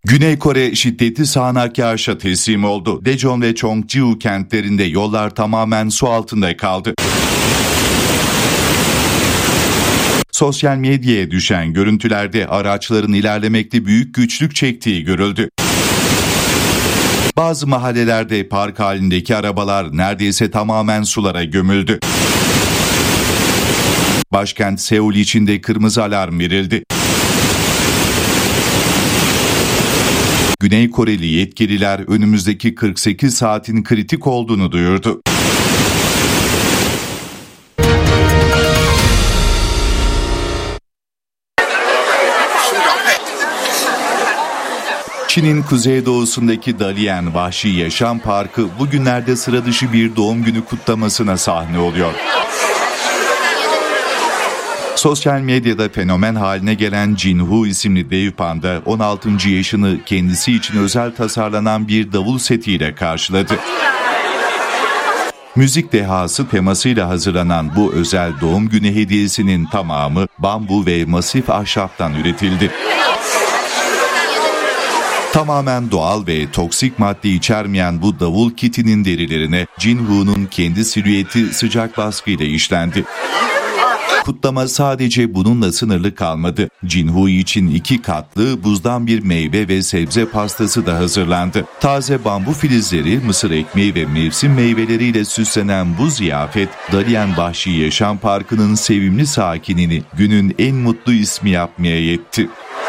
Güney Kore şiddetli sağanak yağışa teslim oldu. Daejeon ve Cheongju kentlerinde yollar tamamen su altında kaldı. Sosyal medyaya düşen görüntülerde araçların ilerlemekte büyük güçlük çektiği görüldü. Bazı mahallelerde park halindeki arabalar neredeyse tamamen sulara gömüldü. Başkent Seul için de kırmızı alarm verildi. Güney Koreli yetkililer önümüzdeki 48 saatin kritik olduğunu duyurdu. Çin'in kuzeydoğusundaki Dalian Vahşi Yaşam Parkı bugünlerde sıra dışı bir doğum günü kutlamasına sahne oluyor. Sosyal medyada fenomen haline gelen Jinwoo isimli dev panda 16. yaşını kendisi için özel tasarlanan bir davul setiyle karşıladı. Müzik dehası temasıyla hazırlanan bu özel doğum günü hediyesinin tamamı bambu ve masif ahşaptan üretildi. Tamamen doğal ve toksik madde içermeyen bu davul kitinin derilerine Jinwoo'nun kendi silüeti sıcak baskıyla işlendi. Kutlama sadece bununla sınırlı kalmadı. Jinwoo için 2 katlı buzdan bir meyve ve sebze pastası da hazırlandı. Taze bambu filizleri, mısır ekmeği ve mevsim meyveleriyle süslenen bu ziyafet, Dalian Vahşi Yaşam Parkı'nın sevimli sakinini günün en mutlu ismi yapmaya yetti.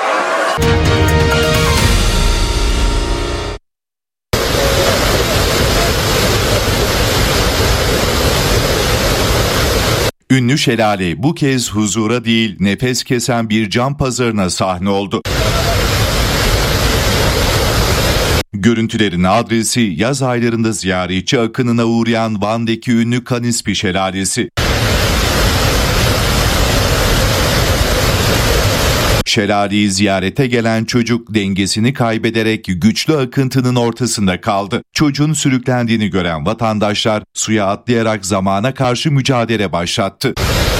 Ünlü şelale bu kez huzura değil nefes kesen bir can pazarına sahne oldu. Görüntülerin adresi yaz aylarında ziyaretçi akınına uğrayan Van'daki ünlü Canispi Şelalesi. Şelaleyi ziyarete gelen çocuk dengesini kaybederek güçlü akıntının ortasında kaldı. Çocuğun sürüklendiğini gören vatandaşlar suya atlayarak zamana karşı mücadele başlattı.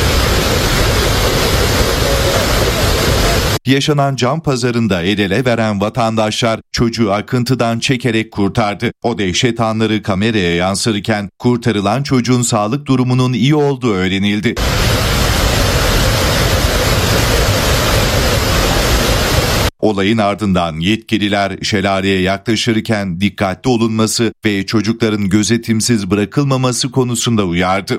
Yaşanan can pazarında el ele veren vatandaşlar çocuğu akıntıdan çekerek kurtardı. O dehşet anları kameraya yansırken kurtarılan çocuğun sağlık durumunun iyi olduğu öğrenildi. Olayın ardından yetkililer şelaleye yaklaşırken dikkatli olunması ve çocukların gözetimsiz bırakılmaması konusunda uyardı.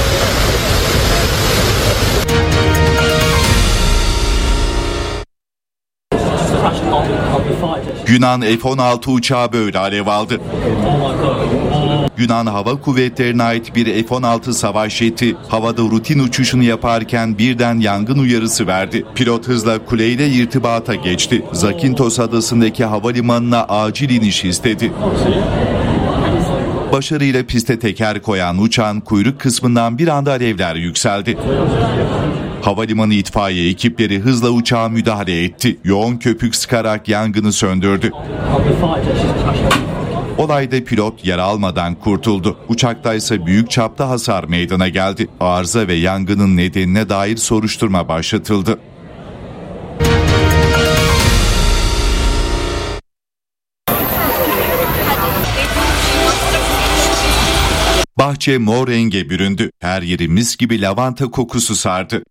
Yunan F-16 uçağı böyle alev aldı. Yunan Hava Kuvvetleri'ne ait bir F-16 savaş jeti havada rutin uçuşunu yaparken birden yangın uyarısı verdi. Pilot hızla kuleyle irtibata geçti. Zakynthos adasındaki havalimanına acil iniş istedi. Başarıyla piste teker koyan uçağın kuyruk kısmından bir anda alevler yükseldi. Havalimanı itfaiye ekipleri hızla uçağa müdahale etti. Yoğun köpük sıkarak yangını söndürdü. Olayda pilot yara almadan kurtuldu. Uçaktaysa büyük çapta hasar meydana geldi. Arıza ve yangının nedenine dair soruşturma başlatıldı. Bahçe mor renge büründü. Her yeri mis gibi lavanta kokusu sardı.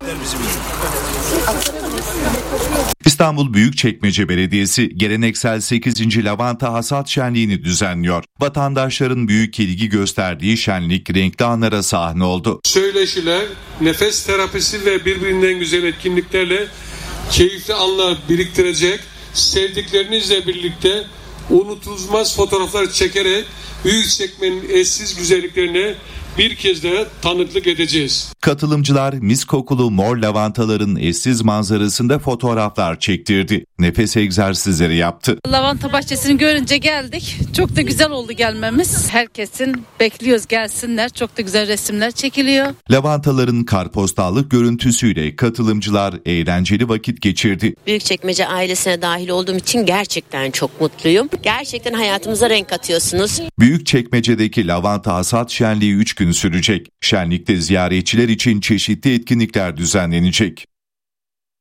İstanbul Büyükçekmece Belediyesi geleneksel 8. Lavanta Hasat Şenliği'ni düzenliyor. Vatandaşların büyük ilgi gösterdiği şenlik renkli anlara sahne oldu. Söyleşiler, nefes terapisi ve birbirinden güzel etkinliklerle keyifli anlar biriktirecek, sevdiklerinizle birlikte unutulmaz fotoğraflar çekerek Büyükçekmece'nin eşsiz güzelliklerine bir kez daha tanıklık edeceğiz. Katılımcılar mis kokulu mor lavantaların eşsiz manzarasında fotoğraflar çektirdi. Nefes egzersizleri yaptı. Lavanta bahçesini görünce geldik. Çok da güzel oldu gelmemiz. Herkesin bekliyoruz gelsinler. Çok da güzel resimler çekiliyor. Lavantaların kartpostallık görüntüsüyle katılımcılar eğlenceli vakit geçirdi. Büyükçekmece ailesine dahil olduğum için gerçekten çok mutluyum. Gerçekten hayatımıza renk katıyorsunuz. Büyükçekmece'deki lavanta hasat şenliği 3 gün sürecek. Şenlikte ziyaretçiler için çeşitli etkinlikler düzenlenecek.